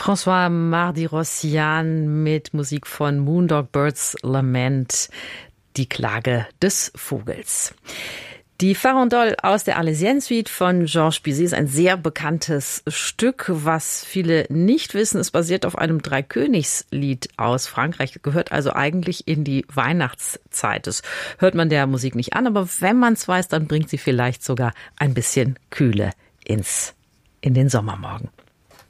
François Mardi-Rossian mit Musik von Moondog Birds Lament, die Klage des Vogels. Die Farandole aus der Arlésienne-Suite von Georges Bizet ist ein sehr bekanntes Stück. Was viele nicht wissen, es basiert auf einem Dreikönigslied aus Frankreich, gehört also eigentlich in die Weihnachtszeit. Das hört man der Musik nicht an, aber wenn man es weiß, dann bringt sie vielleicht sogar ein bisschen Kühle in den Sommermorgen.